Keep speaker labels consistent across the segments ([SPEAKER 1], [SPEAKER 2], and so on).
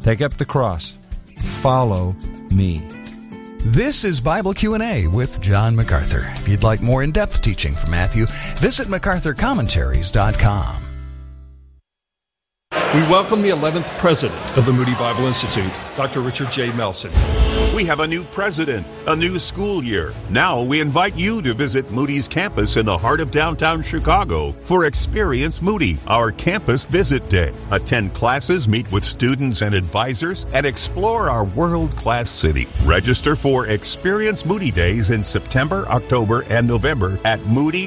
[SPEAKER 1] Take up the cross. Follow me.
[SPEAKER 2] This is Bible Q&A with John MacArthur. If you'd like more in-depth teaching from Matthew, visit MacArthurCommentaries.com.
[SPEAKER 3] We welcome the 11th president of the Moody Bible Institute, Dr. Richard J. Melson.
[SPEAKER 4] We have a new president, a new school year. Now we invite you to visit Moody's campus in the heart of downtown Chicago for Experience Moody, our campus visit day. Attend classes, meet with students and advisors, and explore our world-class city. Register for Experience Moody Days in September, October, and November at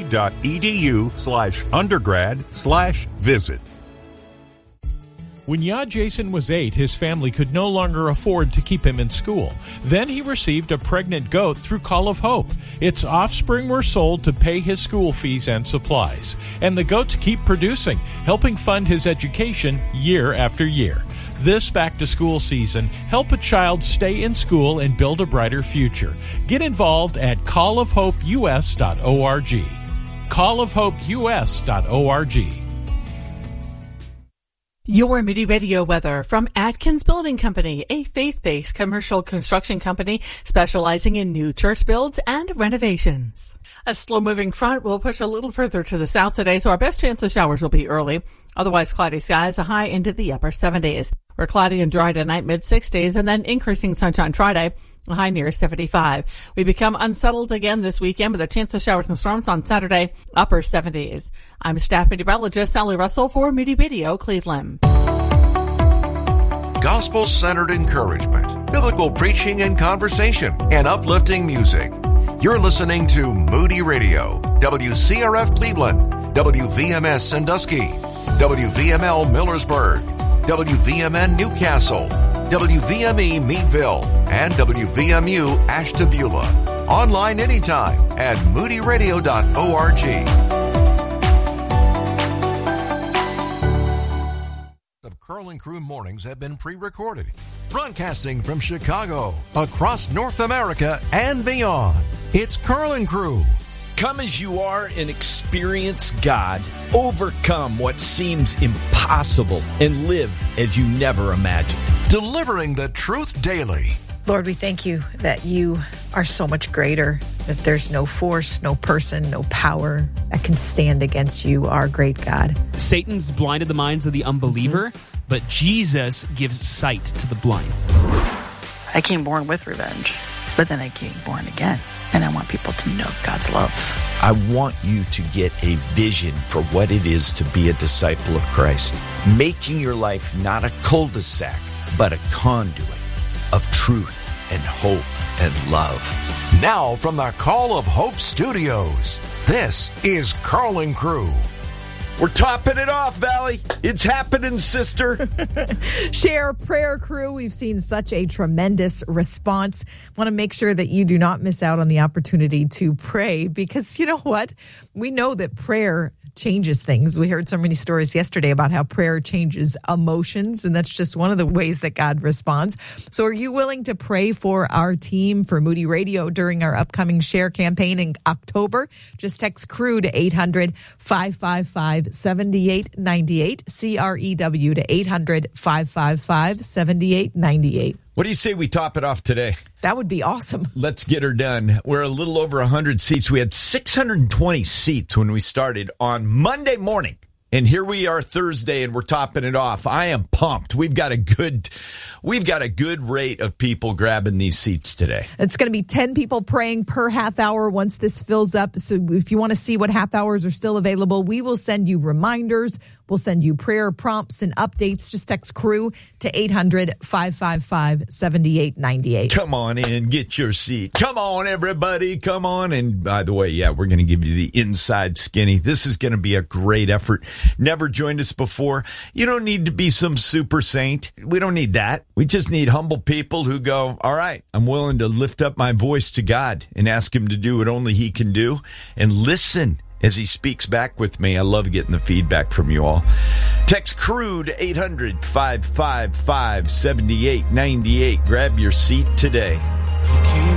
[SPEAKER 4] moody.edu/undergrad/visit.
[SPEAKER 5] When Jason was 8, his family could no longer afford to keep him in school. Then he received a pregnant goat through Call of Hope. Its offspring were sold to pay his school fees and supplies. And the goats keep producing, helping fund his education year after year. This back-to-school season, help a child stay in school and build a brighter future. Get involved at callofhopeus.org. callofhopeus.org.
[SPEAKER 6] Your Moody Radio weather from Atkins Building Company, a faith-based commercial construction company specializing in new church builds and renovations. A slow-moving front will push a little further to the south today, so our best chance of showers will be early. Otherwise, cloudy skies, a high into the upper 70s. We're cloudy and dry tonight, mid-60s, and then increasing sunshine Friday, a high near 75. We become unsettled again this weekend with a chance of showers and storms on Saturday, upper 70s. I'm staff meteorologist Sally Russell for Moody Radio, Cleveland.
[SPEAKER 7] Gospel-centered encouragement, biblical preaching and conversation, and uplifting music. You're listening to Moody Radio, WCRF Cleveland, WVMS Sandusky, WVML Millersburg, WVMN Newcastle, WVME Meadville, and WVMU Ashtabula. Online anytime at moodyradio.org. Of Curl and Crew mornings have been pre-recorded. Broadcasting from Chicago, across North America, and beyond. It's Curl and Crew.
[SPEAKER 8] Come as you are and experience God. Overcome what seems impossible and live as you never imagined.
[SPEAKER 7] Delivering the truth daily.
[SPEAKER 9] Lord, we thank you that you are so much greater, that there's no force, no person, no power that can stand against you, our great God.
[SPEAKER 10] Satan's blinded the minds of the unbeliever, but Jesus gives sight to the blind.
[SPEAKER 11] I came born with revenge, but then I came born again. And I want people to know God's love.
[SPEAKER 8] I want you to get a vision for what it is to be a disciple of Christ. Making your life not a cul-de-sac, but a conduit of truth and hope and love.
[SPEAKER 7] Now from the Call of Hope Studios, this is Curl and Crew.
[SPEAKER 8] We're topping it off, Valley. It's happening, sister.
[SPEAKER 9] Share prayer crew. We've seen such a tremendous response. Want to make sure that you do not miss out on the opportunity to pray, because you know what? We know that prayer changes things. We heard so many stories yesterday about how prayer changes emotions, and that's just one of the ways that God responds. So are you willing to pray for our team, for Moody Radio, during our upcoming Share campaign in October? Just text CREW to 800-555-7898, CREW to 800-555-7898.
[SPEAKER 8] What do you say we top it off today?
[SPEAKER 9] That would be awesome.
[SPEAKER 8] Let's get her done. We're a little over 100 seats. We had 620 seats when we started on Monday morning. And here we are Thursday, and we're topping it off. I am pumped. We've got a good rate of people grabbing these seats today.
[SPEAKER 9] It's going to be 10 people praying per half hour once this fills up. So if you want to see what half hours are still available, we will send you reminders. We'll send you prayer prompts and updates. Just text CREW to 800-555-7898.
[SPEAKER 8] Come on in, get your seat. Come on, everybody, come on. And by the way, we're going to give you the inside skinny. This is going to be a great effort. Never joined us before. You don't need to be some super saint. We don't need that. We just need humble people who go, all right, I'm willing to lift up my voice to God and ask him to do what only he can do and listen as he speaks back with me. I love getting the feedback from you all. Text CREW to 800-555-7898. Grab your seat today.